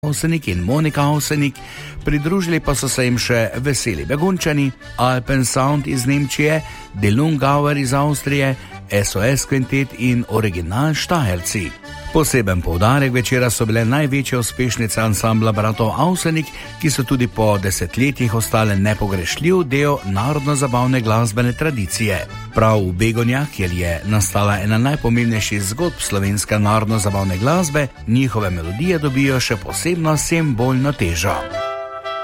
Avsenik in Monika Avsenik, pridružili pa so se jim še Veseli Begunčani, Alpen Sound iz Nemčije, Die Lungauer iz Avstrije, SOS Kvintet in Original Štajerci. Poseben poudarek večera so bile največje uspešnice ansambla bratov Avsenik, ki so tudi po desetletjih ostale nepogrešljiv del narodno-zabavne glasbene tradicije. Prav v Begonjah, kjer je nastala ena najpomembnejših zgodb slovenske narodno-zabavne glasbe, njihove melodije dobijo še posebno simbolno težo.